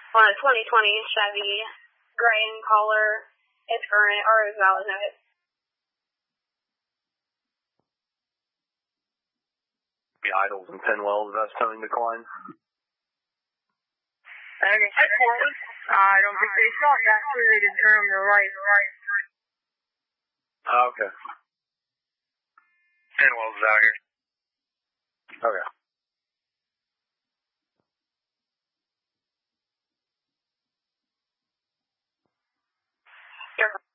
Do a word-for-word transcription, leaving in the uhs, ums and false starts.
on a twenty twenty Chevy, gray in color. It's current, or is valid notice. The idles and pinwells, that's towing decline. Okay, I don't think they saw that, so they didn't turn on the right, right. Oh, okay. Pinwells is out here. Okay. You're